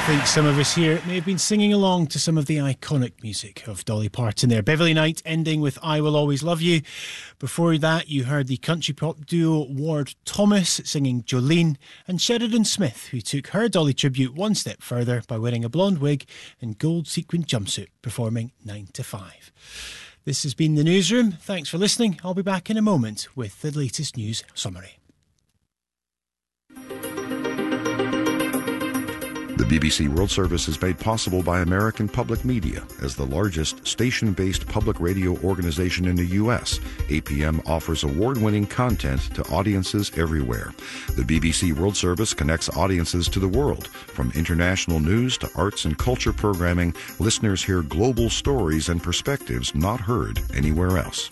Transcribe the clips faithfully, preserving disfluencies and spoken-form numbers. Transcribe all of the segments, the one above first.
think some of us here may have been singing along to some of the iconic music of Dolly Parton there. Beverly Knight ending with I Will Always Love You. Before that, you heard the country pop duo Ward Thomas singing Jolene, and Sheridan Smith, who took her Dolly tribute one step further by wearing a blonde wig and gold sequin jumpsuit, performing nine to five. This has been The Newsroom. Thanks for listening. I'll be back in a moment with the latest news summary. The B B C World Service is made possible by American Public Media. As the largest station-based public radio organization in the U S, A P M offers award-winning content to audiences everywhere. The B B C World Service connects audiences to the world. From international news to arts and culture programming, listeners hear global stories and perspectives not heard anywhere else.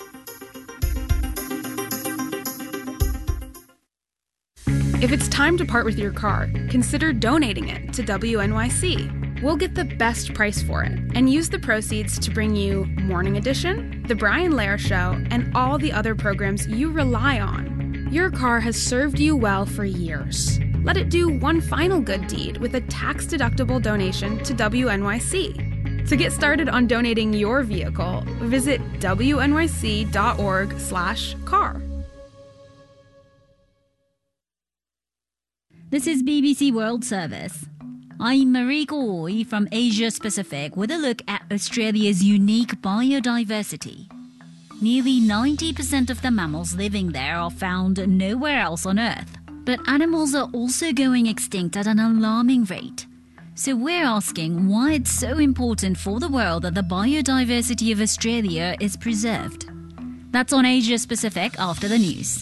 If it's time to part with your car, consider donating it to W N Y C. We'll get the best price for it and use the proceeds to bring you Morning Edition, The Brian Lehrer Show, and all the other programs you rely on. Your car has served you well for years. Let it do one final good deed with a tax-deductible donation to W N Y C. To get started on donating your vehicle, visit W N Y C dot org slash car. This is B B C World Service. I'm Marie Goy from Asia Pacific with a look at Australia's unique biodiversity. Nearly ninety percent of the mammals living there are found nowhere else on Earth. But animals are also going extinct at an alarming rate. So we're asking why it's so important for the world that the biodiversity of Australia is preserved. That's on Asia Pacific after the news.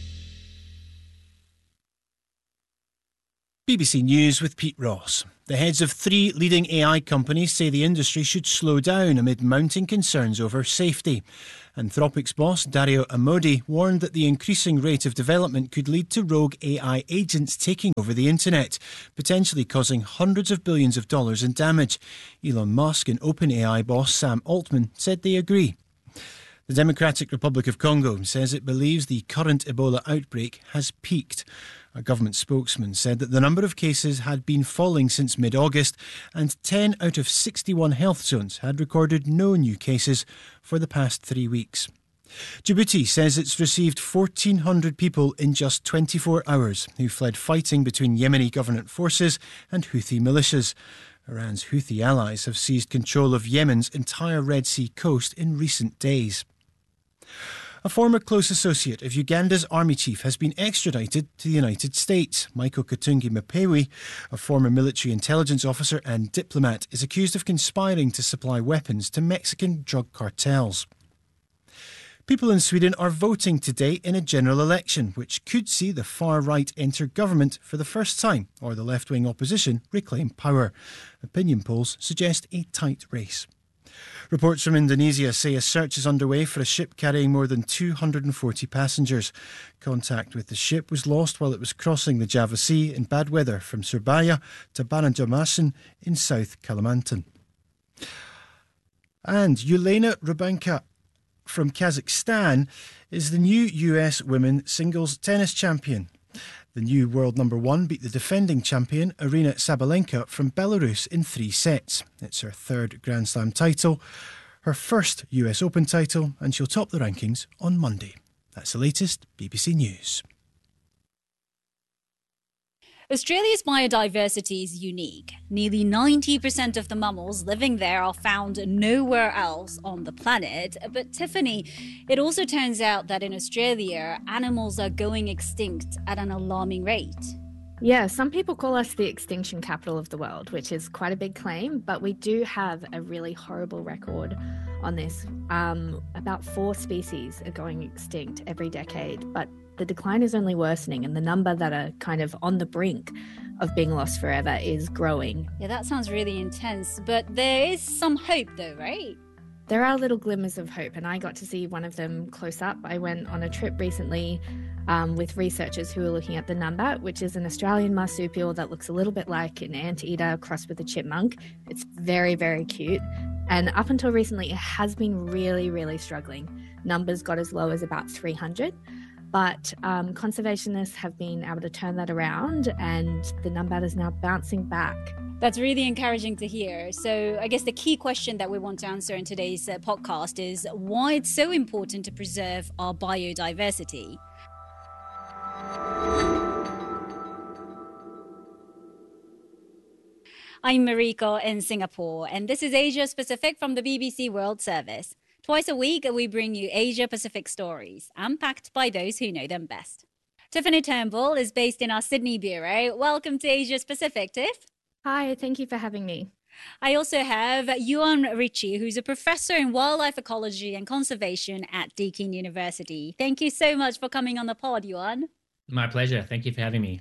B B C News with Pete Ross. The heads of three leading A I companies say the industry should slow down amid mounting concerns over safety. Anthropic's boss, Dario Amodei, warned that the increasing rate of development could lead to rogue A I agents taking over the internet, potentially causing hundreds of billions of dollars in damage. Elon Musk and OpenAI boss Sam Altman said they agree. The Democratic Republic of Congo says it believes the current Ebola outbreak has peaked. A government spokesman said that the number of cases had been falling since mid-August, and ten out of sixty-one health zones had recorded no new cases for the past three weeks. Djibouti says it's received fourteen hundred people in just twenty-four hours who fled fighting between Yemeni government forces and Houthi militias. Iran's Houthi allies have seized control of Yemen's entire Red Sea coast in recent days. A former close associate of Uganda's army chief has been extradited to the United States. Michael Katungi Mapewi, a former military intelligence officer and diplomat, is accused of conspiring to supply weapons to Mexican drug cartels. People in Sweden are voting today in a general election, which could see the far-right enter government for the first time, or the left-wing opposition reclaim power. Opinion polls suggest a tight race. Reports from Indonesia say a search is underway for a ship carrying more than two hundred forty passengers. Contact with the ship was lost while it was crossing the Java Sea in bad weather from Surabaya to Banjarmasin in South Kalimantan. And Yelena Rubanka from Kazakhstan is the new U S women's singles tennis champion. The new world number one beat the defending champion Aryna Sabalenka from Belarus in three sets. It's her third Grand Slam title, her first U S Open title, and she'll top the rankings on Monday. That's the latest B B C News. Australia's biodiversity is unique. Nearly ninety percent of the mammals living there are found nowhere else on the planet. But Tiffany, it also turns out that in Australia, animals are going extinct at an alarming rate. Yeah, some people call us the extinction capital of the world, which is quite a big claim, but we do have a really horrible record on this. Um, about four species are going extinct every decade, but the decline is only worsening, and the number that are kind of on the brink of being lost forever is growing. Yeah, that sounds really intense, but there is some hope though, right? There are little glimmers of hope, and I got to see one of them close up. I went on a trip recently um, with researchers who were looking at the numbat, which is an Australian marsupial that looks a little bit like an anteater crossed with a chipmunk. It's very, very cute. And up until recently, it has been really, really struggling. Numbers got as low as about three hundred. But um, conservationists have been able to turn that around, and the numbat is now bouncing back. That's really encouraging to hear. So I guess the key question that we want to answer in today's uh, podcast is why it's so important to preserve our biodiversity. I'm Mariko in Singapore, and this is Asia Pacific from the B B C World Service. Twice a week, we bring you Asia Pacific stories, unpacked by those who know them best. Tiffany Turnbull is based in our Sydney bureau. Welcome to Asia Pacific, Tiff. Hi, thank you for having me. I also have Yuan Ritchie, who's a professor in wildlife ecology and conservation at Deakin University. Thank you so much for coming on the pod, Yuan. My pleasure. Thank you for having me.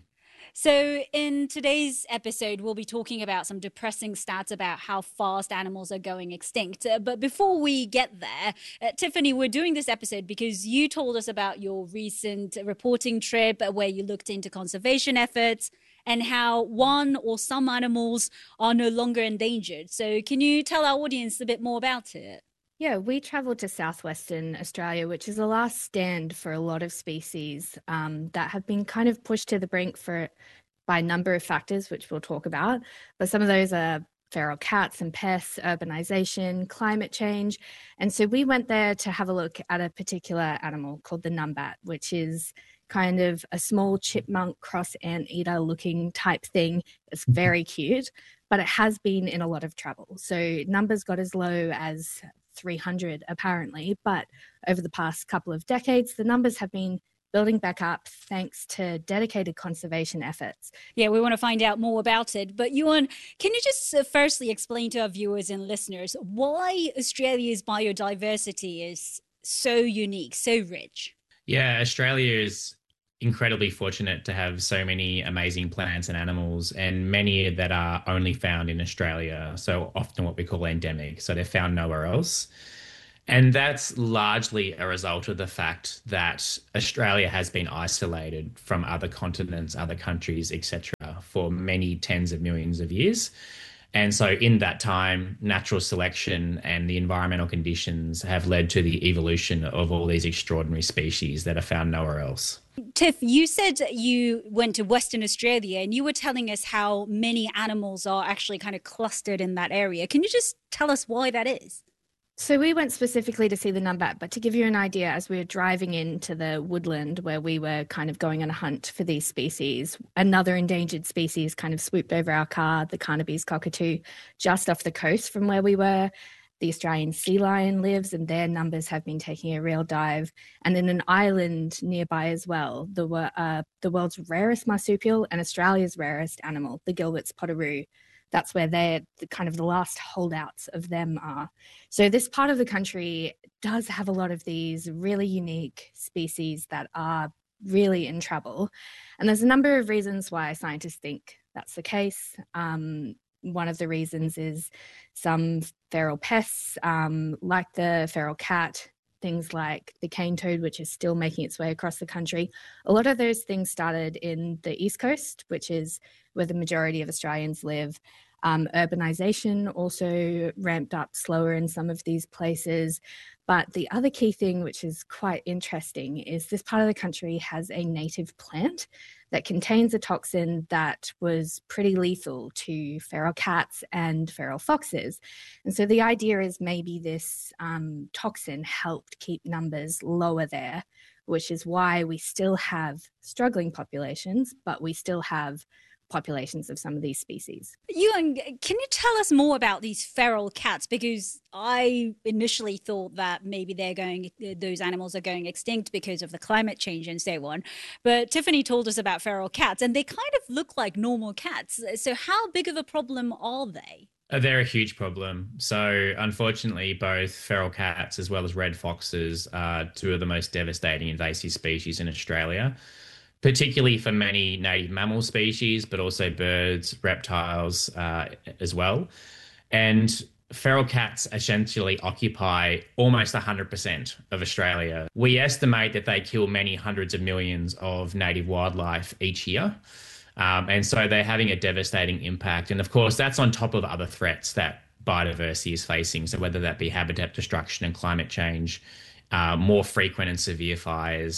So in today's episode, we'll be talking about some depressing stats about how fast animals are going extinct. Uh, but before we get there, uh, Tiffany, we're doing this episode because you told us about your recent reporting trip where you looked into conservation efforts and how one or some animals are no longer endangered. So can you tell our audience a bit more about it? Yeah, we travelled to southwestern Australia, which is the last stand for a lot of species um, that have been kind of pushed to the brink for by a number of factors, which we'll talk about. But some of those are feral cats and pests, urbanisation, climate change. And so we went there to have a look at a particular animal called the numbat, which is kind of a small chipmunk cross anteater looking type thing. It's very cute, but it has been in a lot of trouble. So numbers got as low as three hundred apparently, but over the past couple of decades, the numbers have been building back up thanks to dedicated conservation efforts. Yeah, we want to find out more about it. But Yuan, can you just uh, firstly explain to our viewers and listeners why Australia's biodiversity is so unique, so rich? Yeah, Australia is incredibly fortunate to have so many amazing plants and animals, and many that are only found in Australia. So often what we call endemic. So they're found nowhere else. And that's largely a result of the fact that Australia has been isolated from other continents, other countries, et cetera, for many tens of millions of years. And so in that time, natural selection and the environmental conditions have led to the evolution of all these extraordinary species that are found nowhere else. Tiff, you said you went to Western Australia and you were telling us how many animals are actually kind of clustered in that area. Can you just tell us why that is? So we went specifically to see the numbat, but to give you an idea, as we were driving into the woodland where we were kind of going on a hunt for these species, another endangered species kind of swooped over our car, the Carnaby's cockatoo, just off the coast from where we were. The Australian sea lion lives, and their numbers have been taking a real dive. And in an island nearby as well, the, uh, the world's rarest marsupial and Australia's rarest animal, the Gilbert's potteroo. That's where they're the, kind of the last holdouts of them are. So this part of the country does have a lot of these really unique species that are really in trouble. And there's a number of reasons why scientists think that's the case. Um, one of the reasons is some feral pests, um, like the feral cat, things like the cane toad, which is still making its way across the country. A lot of those things started in the East Coast, which is where the majority of Australians live. Um, urbanisation also ramped up slower in some of these places. But the other key thing, which is quite interesting, is this part of the country has a native plant that contains a toxin that was pretty lethal to feral cats and feral foxes. And so the idea is maybe this um, toxin helped keep numbers lower there, which is why we still have struggling populations, but we still have populations of some of these species. Yuan, can you tell us more about these feral cats? Because I initially thought that maybe they're going, those animals are going extinct because of the climate change and so on. But Tiffany told us about feral cats, and they kind of look like normal cats. So how big of a problem are they? They're a huge problem. So unfortunately, both feral cats as well as red foxes are two of the most devastating invasive species in Australia, particularly for many native mammal species, but also birds, reptiles uh, as well. And feral cats essentially occupy almost one hundred percent of Australia. We estimate that they kill many hundreds of millions of native wildlife each year. Um, and so they're having a devastating impact. And of course, that's on top of other threats that biodiversity is facing. So whether that be habitat destruction and climate change, uh, more frequent and severe fires,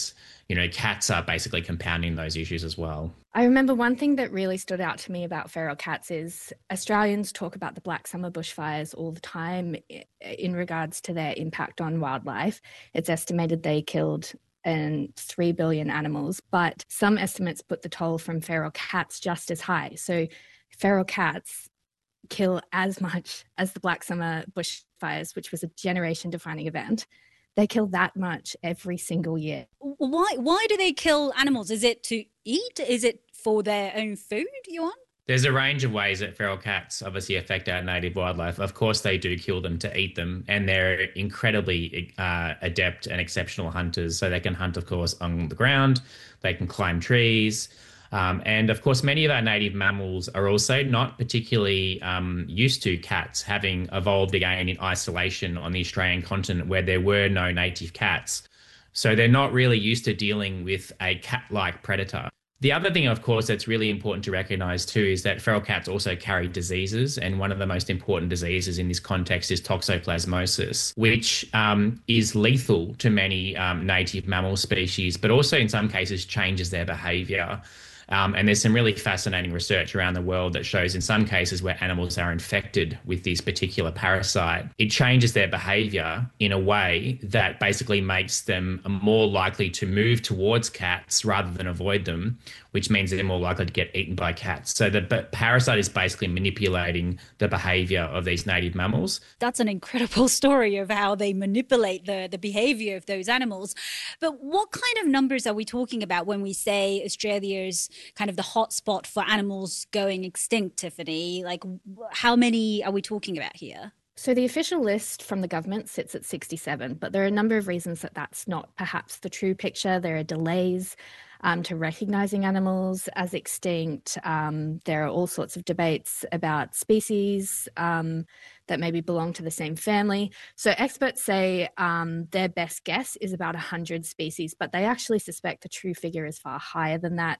you know, cats are basically compounding those issues as well. I remember one thing that really stood out to me about feral cats is Australians talk about the Black Summer bushfires all the time in regards to their impact on wildlife. It's estimated they killed and three billion animals, but some estimates put the toll from feral cats just as high. So feral cats kill as much as the Black Summer bushfires, which was a generation-defining event. They kill that much every single year. Why Why do they kill animals? Is it to eat? Is it for their own food, Yuan? There's a range of ways that feral cats obviously affect our native wildlife. Of course, they do kill them to eat them, and they're incredibly uh, adept and exceptional hunters. So they can hunt, of course, on the ground. They can climb trees. Um, and, of course, many of our native mammals are also not particularly um, used to cats, having evolved again in isolation on the Australian continent where there were no native cats. So they're not really used to dealing with a cat-like predator. The other thing, of course, that's really important to recognise too is that feral cats also carry diseases, and one of the most important diseases in this context is toxoplasmosis, which um, is lethal to many um, native mammal species, but also in some cases changes their behaviour. Um, and there's some really fascinating research around the world that shows in some cases where animals are infected with this particular parasite, it changes their behaviour in a way that basically makes them more likely to move towards cats rather than avoid them, which means they're more likely to get eaten by cats. So the parasite is basically manipulating the behaviour of these native mammals. That's an incredible story of how they manipulate the, the behaviour of those animals. But what kind of numbers are we talking about when we say Australia's kind of the hotspot for animals going extinct, Tiffany? Like, how many are we talking about here? So the official list from the government sits at sixty-seven, but there are a number of reasons that that's not perhaps the true picture. There are delays um, to recognising animals as extinct. Um, there are all sorts of debates about species um, that maybe belong to the same family. So experts say um, their best guess is about one hundred species, but they actually suspect the true figure is far higher than that.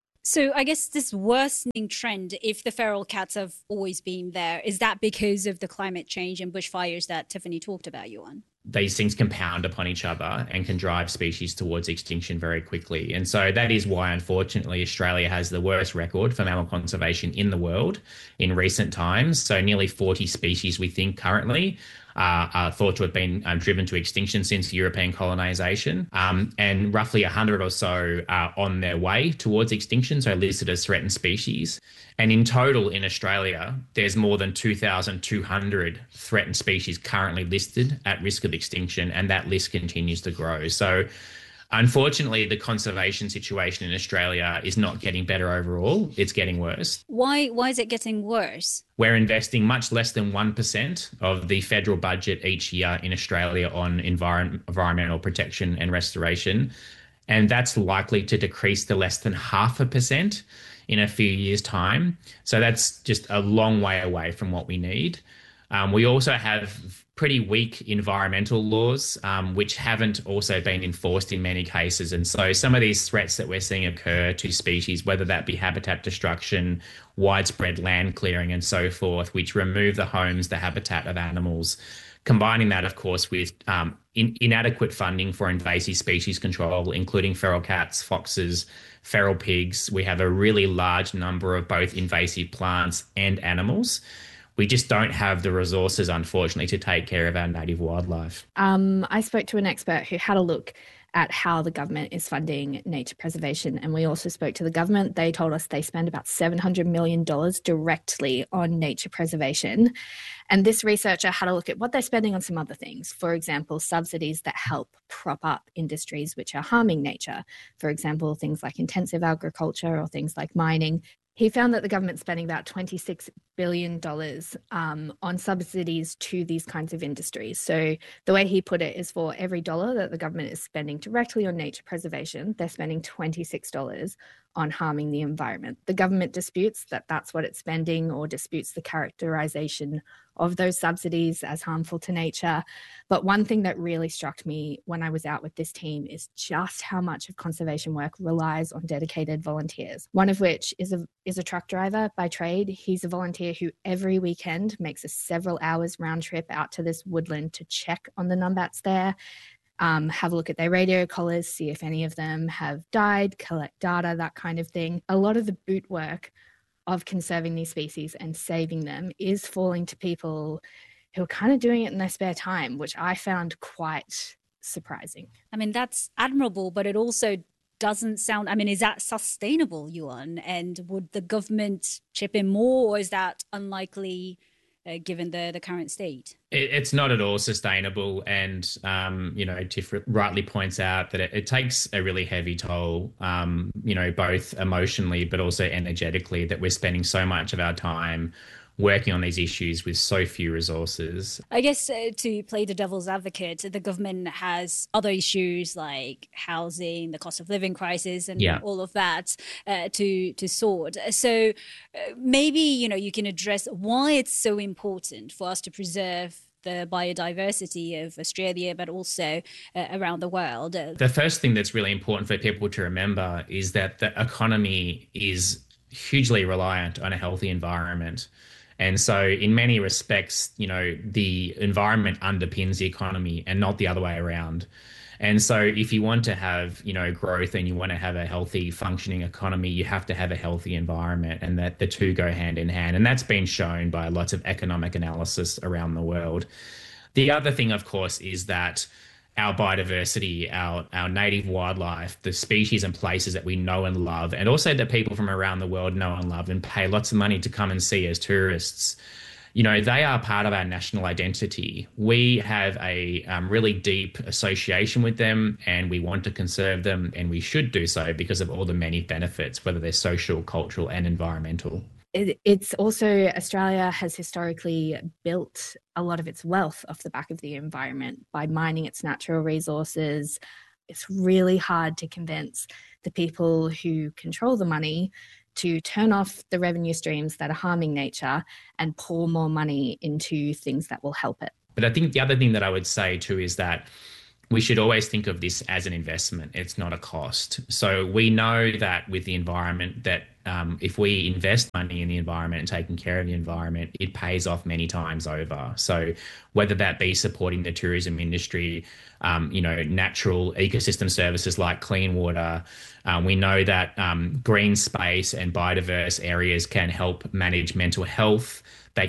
So I guess this worsening trend, if the feral cats have always been there, is that because of the climate change and bushfires that Tiffany talked about, Yuan? These things compound upon each other and can drive species towards extinction very quickly. And so that is why, unfortunately, Australia has the worst record for mammal conservation in the world in recent times. So nearly forty species, we think, currently Uh, are thought to have been um, driven to extinction since European colonisation, um, and roughly one hundred or so are on their way towards extinction, so listed as threatened species. And in total in Australia, there's more than two thousand two hundred threatened species currently listed at risk of extinction, and that list continues to grow. So unfortunately, the conservation situation in Australia is not getting better overall. It's getting worse. Why, why is it getting worse? We're investing much less than one percent of the federal budget each year in Australia on environment, environmental protection and restoration. And that's likely to decrease to less than half a percent in a few years' time. So that's just a long way away from what we need. Um, we also have pretty weak environmental laws, um, which haven't also been enforced in many cases. And so some of these threats that we're seeing occur to species, whether that be habitat destruction, widespread land clearing and so forth, which remove the homes, the habitat of animals, combining that, of course, with um, in, inadequate funding for invasive species control, including feral cats, foxes, feral pigs. We have a really large number of both invasive plants and animals. We just don't have the resources, unfortunately, to take care of our native wildlife. Um, I spoke to an expert who had a look at how the government is funding nature preservation, and we also spoke to the government. They told us they spend about seven hundred million dollars directly on nature preservation. And this researcher had a look at what they're spending on some other things. For example, subsidies that help prop up industries which are harming nature. For example, things like intensive agriculture or things like mining. He found that the government's spending about twenty-six billion dollars um, on subsidies to these kinds of industries. So the way he put it is for every dollar that the government is spending directly on nature preservation, they're spending twenty-six dollars on harming the environment. The government disputes that that's what it's spending or disputes the characterization of those subsidies as harmful to nature. But one thing that really struck me when I was out with this team is just how much of conservation work relies on dedicated volunteers, one of which is a, is a truck driver by trade. He's a volunteer who every weekend makes a several hours round trip out to this woodland to check on the numbats there. um, have a look at their radio collars, see if any of them have died, collect data, that kind of thing. A lot of the boot work of conserving these species and saving them is falling to people who are kind of doing it in their spare time, which I found quite surprising. I mean, that's admirable, but it also doesn't sound, I mean, is that sustainable, Yuan? And would the government chip in more, or is that unlikely uh, given the, the current state? It, it's not at all sustainable. And, um, you know, Tiff rightly points out that it, it takes a really heavy toll, um, you know, both emotionally but also energetically, that we're spending so much of our time working on these issues with so few resources. I guess uh, to play the devil's advocate, the government has other issues like housing, the cost of living crisis, and yeah. all of that uh, to to sort. So uh, maybe, you know, you can address why it's so important for us to preserve the biodiversity of Australia, but also uh, around the world. The first thing that's really important for people to remember is that the economy is hugely reliant on a healthy environment. And so in many respects, you know, the environment underpins the economy and not the other way around. And so if you want to have, you know, growth and you want to have a healthy functioning economy, you have to have a healthy environment, and that the two go hand in hand. And that's been shown by lots of economic analysis around the world. The other thing, of course, is that our biodiversity, our our native wildlife, the species and places that we know and love, and also that people from around the world know and love and pay lots of money to come and see as tourists, you know, they are part of our national identity. We have a um, really deep association with them, and we want to conserve them, and we should do so because of all the many benefits, whether they're social, cultural, and environmental. It's also, Australia has historically built a lot of its wealth off the back of the environment by mining its natural resources. It's really hard to convince the people who control the money to turn off the revenue streams that are harming nature and pour more money into things that will help it. But I think the other thing that I would say too is that we should always think of this as an investment. It's not a cost. So we know that with the environment, that um, if we invest money in the environment and taking care of the environment, it pays off many times over. So whether that be supporting the tourism industry, um, you know, natural ecosystem services like clean water, um, we know that um, green space and biodiverse areas can help manage mental health.